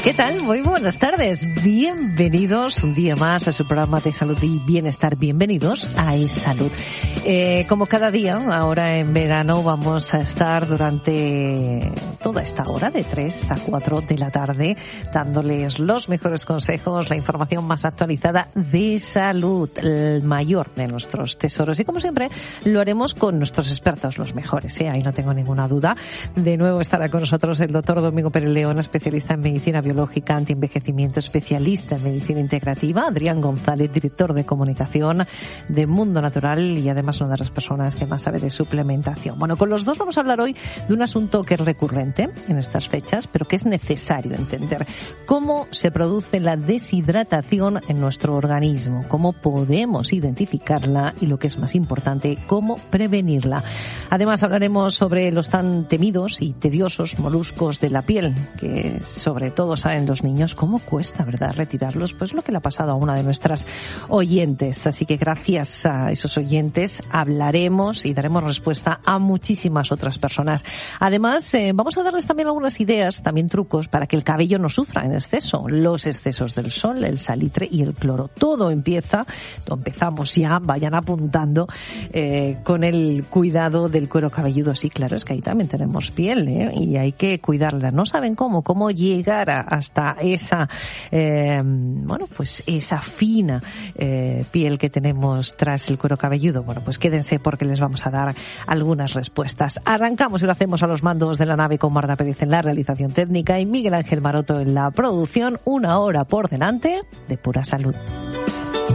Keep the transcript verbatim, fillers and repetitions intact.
¿Qué tal? Muy buenas tardes. Bienvenidos un día más a su programa de salud y bienestar. Bienvenidos a eSalud. Eh, como cada día, ahora en verano vamos a estar durante toda esta hora, de tres a cuatro de la tarde, dándoles los mejores consejos, la información más actualizada de salud, el mayor de nuestros tesoros. Y como siempre, lo haremos con nuestros expertos, los mejores, ¿eh? Ahí no tengo ninguna duda. De nuevo estará con nosotros el doctor Domingo Pérez León, especialista en medicina biológica, antienvejecimiento, especialista en medicina integrativa. Adrián González, director de comunicación de Mundo Natural y además una de las personas que más sabe de suplementación. Bueno, con los dos vamos a hablar hoy de un asunto que es recurrente en estas fechas, pero que es necesario entender. Cómo se produce la deshidratación en nuestro organismo, cómo podemos identificarla y, lo que es más importante, cómo prevenirla. Además hablaremos sobre los tan temidos y tediosos moluscos de la piel, que sobre todo saben los niños cómo cuesta, ¿verdad?, retirarlos. Pues lo que le ha pasado a una de nuestras oyentes. Así que gracias a esos oyentes hablaremos y daremos respuesta a muchísimas otras personas. Además, eh, vamos a darles también algunas ideas, también trucos para que el cabello no sufra en exceso. Los excesos del sol, el salitre y el cloro. Todo empieza, empezamos ya, vayan apuntando, eh, con el cuidado del cuero cabelludo. Sí, claro, es que ahí también tenemos piel, ¿eh? Y hay que cuidarla. No saben cómo, cómo llegar a, hasta esa, eh, bueno, pues esa fina eh, piel que tenemos tras el cuero cabelludo. Bueno, pues quédense porque les vamos a dar algunas respuestas. Arrancamos y lo hacemos a los mandos de la nave con Marta Pérez en la realización técnica y Miguel Ángel Maroto en la producción. Una hora por delante de pura salud.